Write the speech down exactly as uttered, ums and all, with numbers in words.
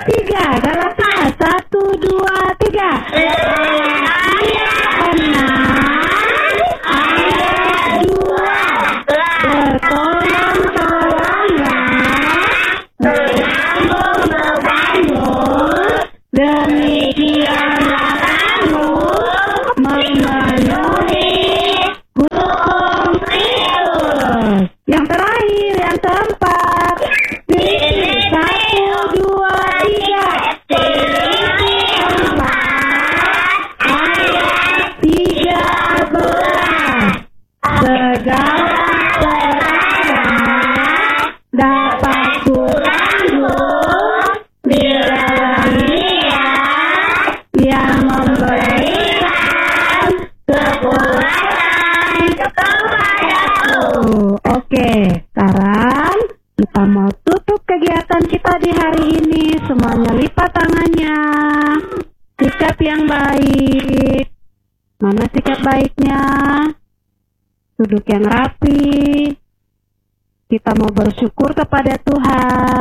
tiga. Galatia satu, dua, tiga. Enam ayat dua. Bertolong-tolonglah menanggung bebanmu, demikianlah kamu memenuhi hukum Kristus. Yang terakhir, yang keempat, Filipi satu, dua, tiga. Filipi empat ayat tiga belas. Segala perkara dapat kutanggung di dalam Dia yang memberikan kekuatan kepadaku. Oke, sekarang kita mau tutup kegiatan kita di hari ini. Semuanya lipat tangannya. Sikap yang baik. Mana sikap baiknya? Duduk yang rapi. Kita mau bersyukur kepada Tuhan.